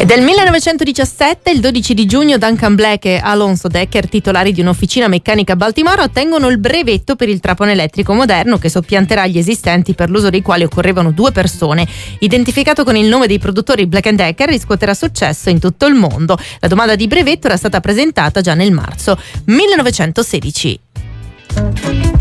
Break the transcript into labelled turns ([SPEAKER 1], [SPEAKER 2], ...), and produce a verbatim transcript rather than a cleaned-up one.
[SPEAKER 1] del millenovecentodiciassette, il dodici di giugno, Duncan Black e Alonso Decker, titolari di un'officina meccanica a Baltimora, ottengono il brevetto per il trapano elettrico moderno che soppianterà gli esistenti, per l'uso dei quali occorrevano due persone. Identificato con il nome dei produttori Black and Decker, riscuoterà successo in tutto il mondo. La domanda di brevetto era stata presentata già nel marzo millenovecentosedici.